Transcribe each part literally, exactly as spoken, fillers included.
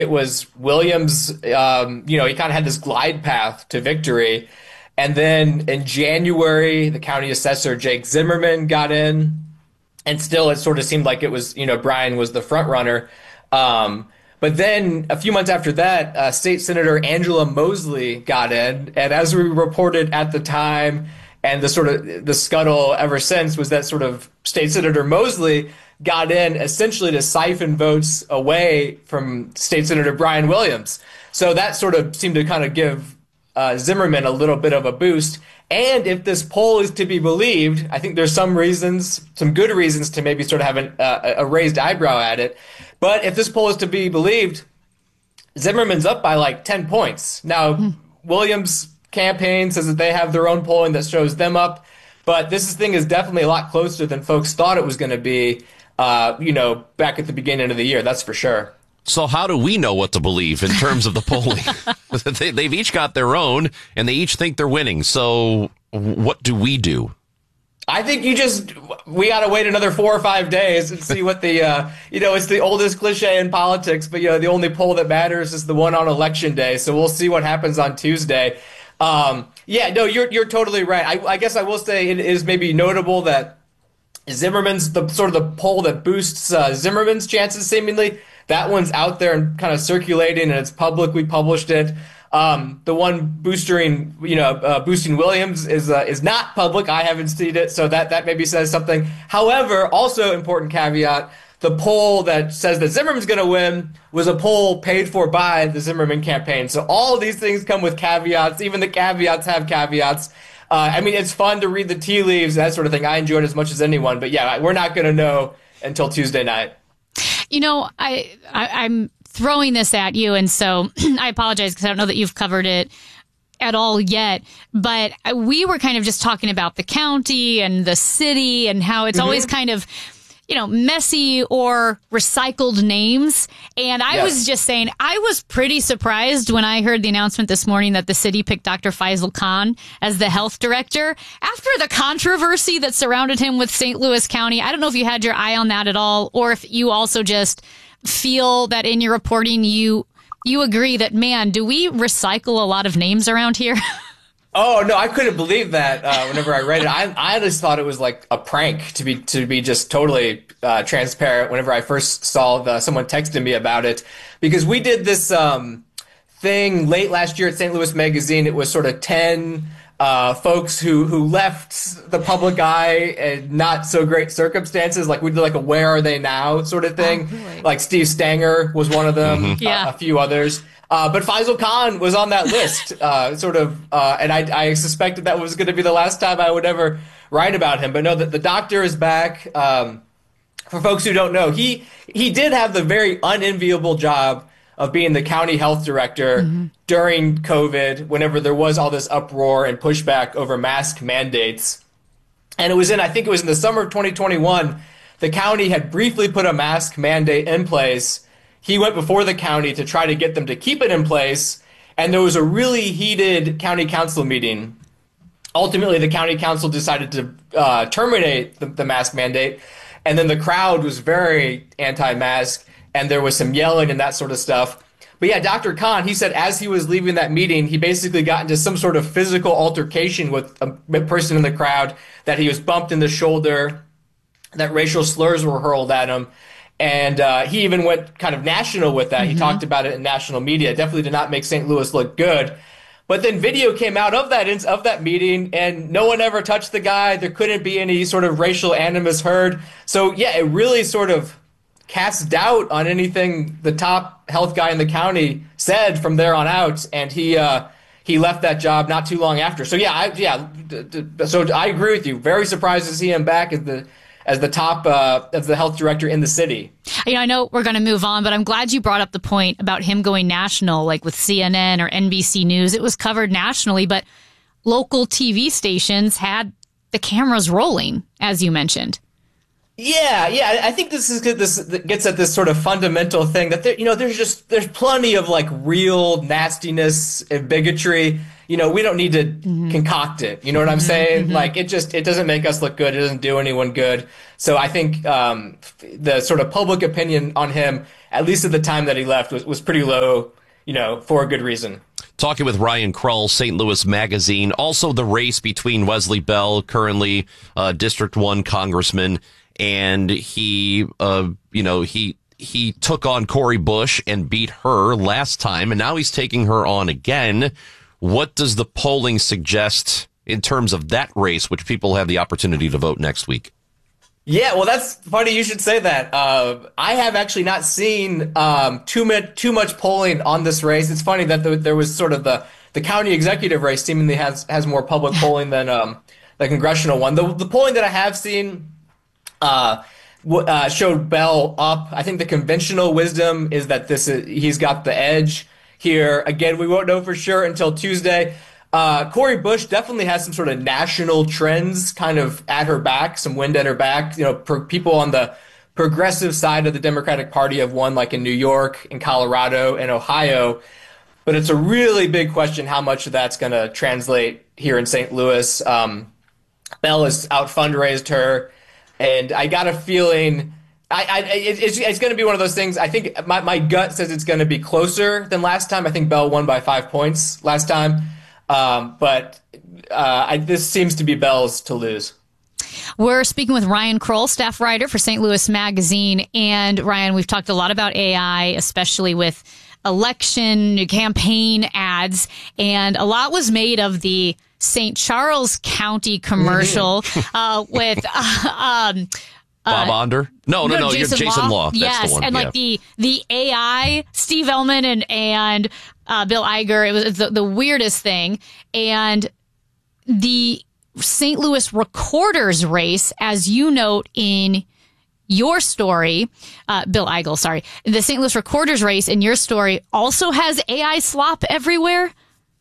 it was Williams. Um, you know, he kind of had this glide path to victory. And then in January, the county assessor, Jake Zimmerman, got in. And still, it sort of seemed like it was, you know, Brian was the front runner. Um, but then a few months after that, uh, State Senator Angela Mosley got in. And as we reported at the time, and the sort of the scuttle ever since was that sort of State Senator Mosley got in essentially to siphon votes away from State Senator Brian Williams. So that sort of seemed to kind of give uh, Zimmerman a little bit of a boost. And if this poll is to be believed, I think there's some reasons, some good reasons to maybe sort of have an, uh, a raised eyebrow at it. But if this poll is to be believed, Zimmerman's up by like ten points. Now, mm. Williams' campaign says that they have their own polling that shows them up. But this thing is definitely a lot closer than folks thought it was going to be. Uh, you know, back at the beginning of the year, that's for sure. So how do we know what to believe in terms of the polling? they, they've each got their own, and they each think they're winning. So what do we do? I think you just, we got to wait another four or five days and see what the, uh, you know, it's the oldest cliche in politics, but, you know, the only poll that matters is the one on election day. So we'll see what happens on Tuesday. Um, yeah, no, you're you're totally right. I, I guess I will say it is maybe notable that Zimmerman's the sort of the poll that boosts uh, Zimmerman's chances seemingly. That one's out there and kind of circulating, and it's public. We published it. Um, the one boosting, you know, uh, boosting Williams is uh, is not public. I haven't seen it, so that that maybe says something. However, also important caveat: the poll that says that Zimmerman's going to win was a poll paid for by the Zimmerman campaign. So all of these things come with caveats. Even the caveats have caveats. Uh, I mean, it's fun to read the tea leaves, that sort of thing. I enjoy it as much as anyone. But yeah, we're not going to know until Tuesday night. You know, I, I, I'm throwing this at you, and so I apologize because I don't know that you've covered it at all yet. But we were kind of just talking about the county and the city and how it's mm-hmm. always kind of, you know, messy or recycled names. And I yes. was just saying, I was pretty surprised when I heard the announcement this morning that the city picked Doctor Faisal Khan as the health director after the controversy that surrounded him with Saint Louis County. I don't know if you had your eye on that at all, or if you also just feel that in your reporting, you, you agree that, man, do we recycle a lot of names around here? Oh, no, I couldn't believe that uh, whenever I read it. I, I just thought it was like a prank, to be to be just totally uh, transparent whenever I first saw the, someone texted me about it. Because we did this um, thing late last year at Saint Louis Magazine. It was sort of ten uh, folks who, who left the public eye in not so great circumstances. Like we did like a Where Are They Now sort of thing. Oh, really? Like Steve Stanger was one of them, mm-hmm. yeah. uh, a few others. Uh, but Faisal Khan was on that list, uh, sort of, uh, and I, I suspected that was going to be the last time I would ever write about him. But no, the, the doctor is back. Um, for folks who don't know, he he did have the very unenviable job of being the county health director mm-hmm. during COVID, whenever there was all this uproar and pushback over mask mandates. And it was in, I think it was in the summer of twenty twenty-one, the county had briefly put a mask mandate in place. He went before the county to try to get them to keep it in place, and there was a really heated county council meeting. Ultimately, the county council decided to uh, terminate the, the mask mandate, and then the crowd was very anti-mask, and there was some yelling and that sort of stuff. But yeah, Doctor Khan, he said as he was leaving that meeting, he basically got into some sort of physical altercation with a person in the crowd, that he was bumped in the shoulder, that racial slurs were hurled at him. And uh, he even went kind of national with that. Mm-hmm. He talked about it in national media. It definitely did not make Saint Louis look good. But then video came out of that of that meeting, and no one ever touched the guy. There couldn't be any sort of racial animus heard. So, yeah, it really sort of casts doubt on anything the top health guy in the county said from there on out. And he uh, he left that job not too long after. So, yeah, I, yeah. So I agree with you. Very surprised to see him back as the as the top uh, as the health director in the city. You know, I know we're going to move on, but I'm glad you brought up the point about him going national, like with C N N or N B C News. It was covered nationally, but local T V stations had the cameras rolling, as you mentioned. Yeah, yeah. I think this is good. This gets at this sort of fundamental thing that there, you know, there's just there's plenty of like real nastiness and bigotry. You know, we don't need to Mm-hmm. concoct it. You know what I'm saying? Mm-hmm. Like it just it doesn't make us look good. It doesn't do anyone good. So I think um, the sort of public opinion on him, at least at the time that he left, was was pretty low. You know, for a good reason. Talking with Ryan Krull, Saint Louis Magazine. Also, the race between Wesley Bell, currently uh, District One congressman, and he, uh, you know, he he took on Cori Bush and beat her last time, and now he's taking her on again. What does the polling suggest in terms of that race, which people have the opportunity to vote next week? Yeah, well, that's funny you should say that. Uh, I have actually not seen um, too much too much polling on this race. It's funny that the, there was sort of the, the county executive race seemingly has has more public polling than um, the congressional one. The the polling that I have seen uh, w- uh, showed Bell up. I think the conventional wisdom is that this is, he's got the edge here. Again, we won't know for sure until Tuesday. Uh, Cori Bush definitely has some sort of national trends kind of at her back, some wind at her back. You know, per, people on the progressive side of the Democratic Party have won, like in New York, in Colorado, and Ohio. But it's a really big question how much of that's going to translate here in Saint Louis. Um, Bell has out fundraised her, and I got a feeling I, I it, it's, it's going to be one of those things. I think my, my gut says it's going to be closer than last time. I think Bell won by five points last time. Um, but uh, I, this seems to be Bell's to lose. We're speaking with Ryan Krull, staff writer for Saint Louis Magazine. And Ryan, we've talked a lot about A I, especially with election campaign ads. And a lot was made of the Saint Charles County commercial uh, with uh, um, Bob uh, Onder? No, no, no, no, Jason you're Jason Law. Law. That's yes, the one. and yeah. like the the A I, Steve Ellman and and uh, Bill Iger. It was the, the weirdest thing, and the Saint Louis Recorders race, as you note in your story, uh, Bill Eigel, sorry, the Saint Louis Recorders race in your story also has A I slop everywhere.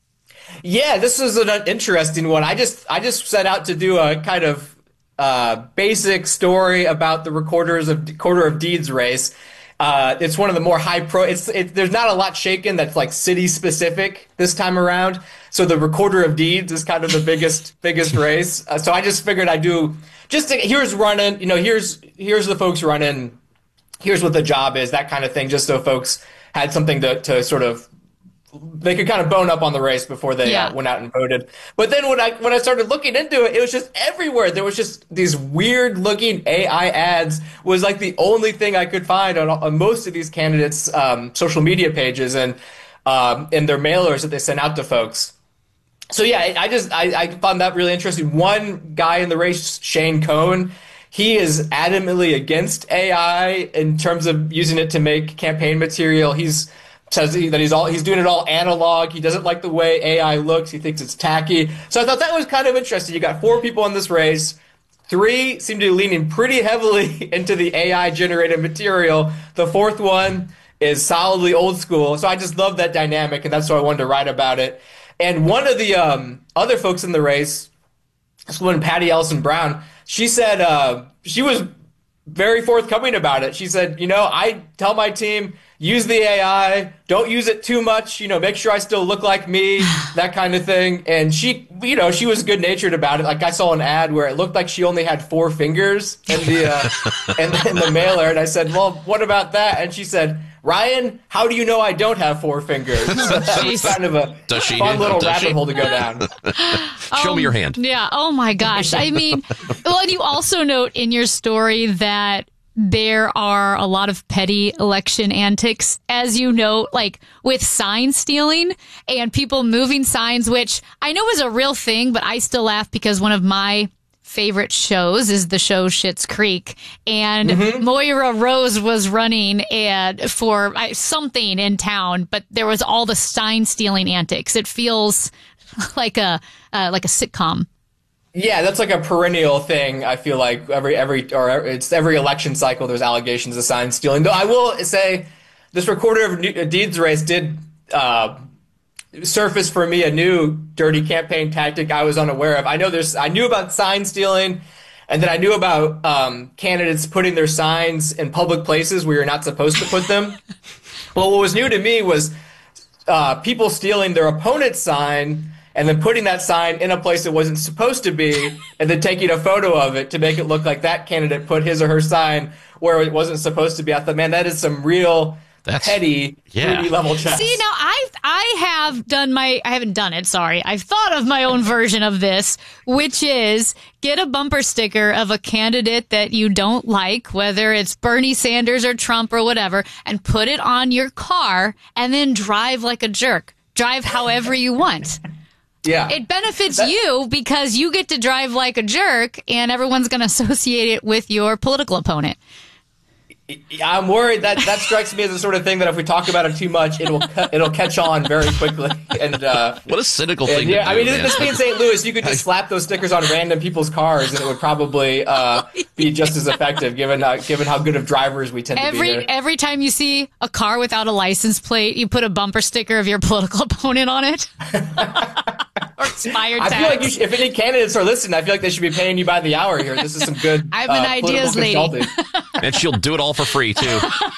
Yeah, this is an interesting one. I just I just set out to do a kind of uh, basic story about the Recorders of Recorder of Deeds race. Uh, it's one of the more high pro. It's it, there's not a lot shaken that's like city specific this time around. So the Recorder of Deeds is kind of the biggest biggest race. Uh, so I just figured I'd do just to, here's running. You know, here's here's the folks running. Here's what the job is. That kind of thing. Just so folks had something to to sort of. They could kind of bone up on the race before they Yeah. uh, went out and voted. But then when I when I started looking into it, it was just everywhere. There was just these weird looking A I ads was like the only thing I could find on, on most of these candidates' um, social media pages and um, and their mailers that they sent out to folks. So yeah, I I just I, I found that really interesting. One guy in the race, Shane Cohn, he is adamantly against A I in terms of using it to make campaign material. He's says that he's all he's doing it all analog. He doesn't like the way A I looks. He thinks it's tacky. So I thought that was kind of interesting. You got four people in this race. Three seem to be leaning pretty heavily into the A I generated material. The fourth one is solidly old school. So I just love that dynamic, and that's why I wanted to write about it. And one of the um, other folks in the race, this woman, Patty Ellison Brown, she said uh, she was very forthcoming about it. She said, you know, I tell my team, use the A I, don't use it too much, you know, make sure I still look like me, that kind of thing. And she, you know, she was good natured about it. Like I saw an ad where it looked like she only had four fingers in the, uh, in, in the mailer. And I said, well, what about that? And she said, Ryan, how do you know I don't have four fingers? So that was kind of a Does she? fun little Does rabbit she? hole to go down. Show me your hand. Yeah. Oh my gosh. I mean, well, and you also note in your story that there are a lot of petty election antics, as you note, like with sign stealing and people moving signs, which I know is a real thing, but I still laugh because one of my favorite shows is the show Schitt's Creek, and mm-hmm. Moira Rose was running ad for uh, something in town, but there was all the sign stealing antics. It feels like a uh, like a sitcom. Yeah, that's like a perennial thing. I feel like every every or it's every election cycle there's allegations of sign stealing. Though I will say, this Recorder of Deeds race did uh, surface for me a new dirty campaign tactic I was unaware of. I know there's I knew about sign stealing, And then I knew about um, candidates putting their signs in public places where you're not supposed to put them. Well, what was new to me was uh, people stealing their opponent's sign and then putting that sign in a place it wasn't supposed to be, and then taking a photo of it to make it look like that candidate put his or her sign where it wasn't supposed to be. I thought, man, that is some real That's, petty, yeah. three D level chess. See, now I I have done my, I haven't done it, sorry. I've thought of my own version of this, which is get a bumper sticker of a candidate that you don't like, whether it's Bernie Sanders or Trump or whatever, and put it on your car and then drive like a jerk. Drive however you want. Yeah. It benefits that, you because you get to drive like a jerk and everyone's going to associate it with your political opponent. I'm worried that that strikes me as the sort of thing that if we talk about it too much, it'll it'll catch on very quickly. And uh, what a cynical thing! Yeah, to do, I mean, man. this being Saint Louis, you could just slap those stickers on random people's cars, and it would probably uh, be just as effective, given uh, given how good of drivers we tend every, to be here. Every time you see a car without a license plate, you put a bumper sticker of your political opponent on it. Or expired tax. I feel like you should, if any candidates are listening, I feel like they should be paying you by the hour here. This is some good. I'm an uh, ideas lady, and she'll do it all for free too.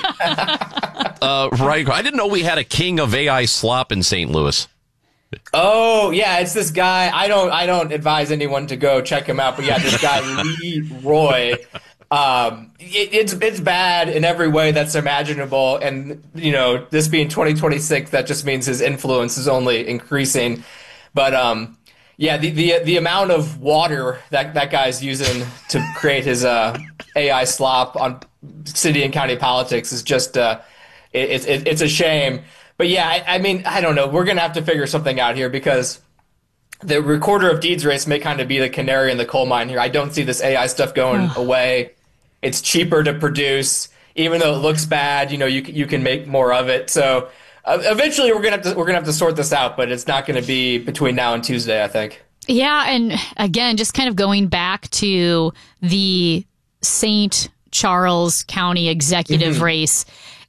uh, right, I didn't know we had a king of A I slop in Saint Louis. Oh yeah, it's this guy. I don't. I don't advise anyone to go check him out. But yeah, this guy Lee Roy. Um, it, it's it's bad in every way that's imaginable, and you know, this being twenty twenty-six, that just means his influence is only increasing. But um, yeah, the, the the amount of water that that guy's using to create his uh, A I slop on city and county politics is just uh, it, it, it's a shame. But yeah, I, I mean, I don't know. We're gonna have to figure something out here because the recorder of deeds race may kind of be the canary in the coal mine here. I don't see this A I stuff going away. It's cheaper to produce, even though it looks bad. You know, you you can make more of it. So. Uh, eventually, we're gonna have to we're gonna have to sort this out, but it's not gonna be between now and Tuesday, I think. Yeah, and again, just kind of going back to the Saint Charles County executive mm-hmm. race.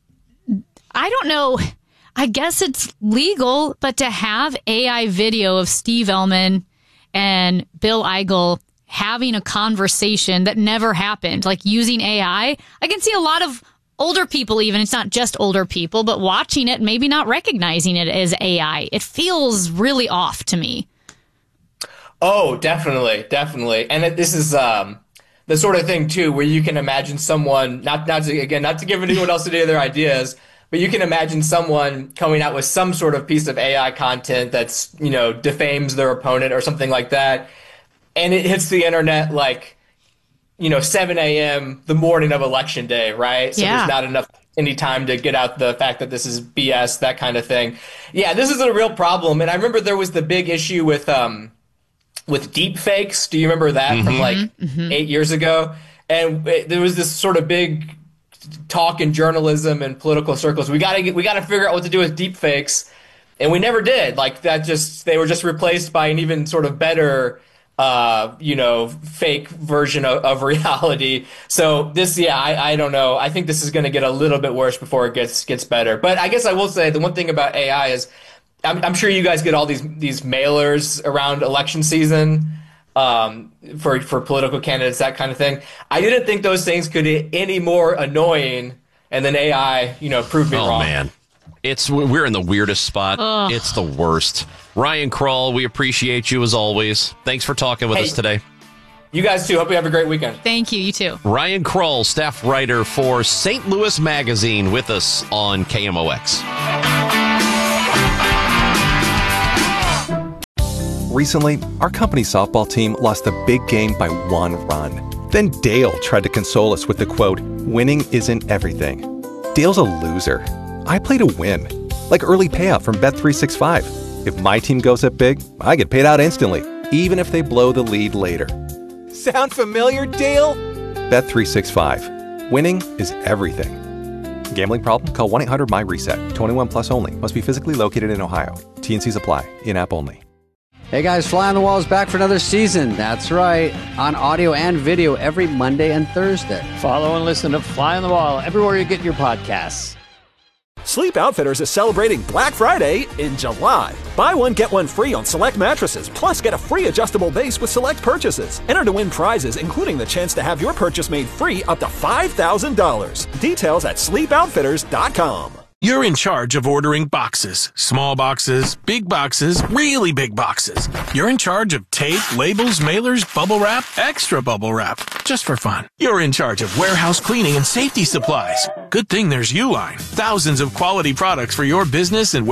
I don't know. I guess it's legal, but to have A I video of Steve Ehlmann and Bill Eigel having a conversation that never happened, like using A I, I can see a lot of older people, even, it's not just older people, but watching it, maybe not recognizing it as A I. It feels really off to me. Oh, definitely, definitely. And it, this is um, the sort of thing, too, where you can imagine someone, not, not to, again, not to give anyone else any of their ideas, but you can imagine someone coming out with some sort of piece of A I content that's, you know, defames their opponent or something like that. And it hits the internet like, you know, seven a.m. the morning of election day, right? So yeah. There's not enough any time to get out the fact that this is B S, that kind of thing. Yeah, this is a real problem. And I remember there was the big issue with um with deep fakes. Do you remember that mm-hmm. from like mm-hmm. eight years ago? And it, there was this sort of big talk in journalism and political circles. We gotta get, we gotta figure out what to do with deep fakes, and we never did. Like that, just they were just replaced by an even sort of better. Uh, you know, fake version of, of reality. So this, yeah, I, I don't know. I think this is going to get a little bit worse before it gets gets better. But I guess I will say the one thing about A I is, I'm, I'm sure you guys get all these these mailers around election season um, for for political candidates, that kind of thing. I didn't think those things could be any more annoying, and then A I, you know, proved me oh, wrong. Oh man, it's we're in the weirdest spot. Ugh. It's the worst. Ryan Krull, we appreciate you as always. Thanks for talking with hey, us today. You guys too. Hope you have a great weekend. Thank you. You too. Ryan Krull, staff writer for Saint Louis Magazine, with us on K M O X. Recently, our company softball team lost a big game by one run. Then Dale tried to console us with the quote, "Winning isn't everything." Dale's a loser. I play to win, like early payout from Bet three sixty-five. If my team goes up big, I get paid out instantly, even if they blow the lead later. Sound familiar, Dale? Bet three sixty-five. Winning is everything. Gambling problem? Call one eight hundred M Y reset. twenty-one plus only. Must be physically located in Ohio. T and C's apply. In-app only. Hey guys, Fly on the Wall is back for another season. That's right. On audio and video every Monday and Thursday. Follow and listen to Fly on the Wall everywhere you get your podcasts. Sleep Outfitters is celebrating Black Friday in July. Buy one, get one free on select mattresses, plus get a free adjustable base with select purchases. Enter to win prizes, including the chance to have your purchase made free up to five thousand dollars. Details at sleep outfitters dot com. You're in charge of ordering boxes. Small boxes, big boxes, really big boxes. You're in charge of tape, labels, mailers, bubble wrap, extra bubble wrap, just for fun. You're in charge of warehouse cleaning and safety supplies. Good thing there's Uline. Thousands of quality products for your business and